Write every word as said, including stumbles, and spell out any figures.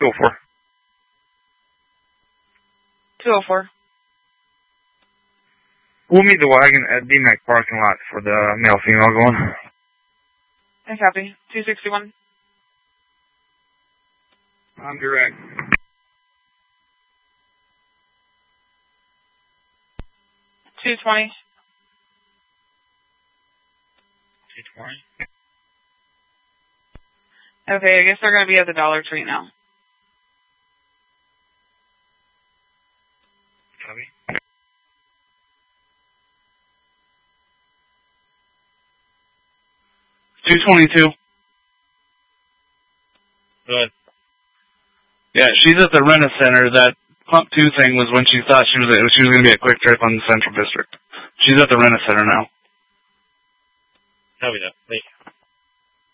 two oh four. two oh four. We'll meet the wagon at D MAC parking lot for the male-female going. I copy. two sixty-one. I'm direct. two twenty. two twenty. Okay, I guess they're going to be at the Dollar Tree now. Copy. two twenty-two. Good. Yeah, she's at the Rent-A-Center. That pump two thing was when she thought she was she was going to be a quick trip on the Central District. She's at the Rent-A-Center now. Copy that. Thank you.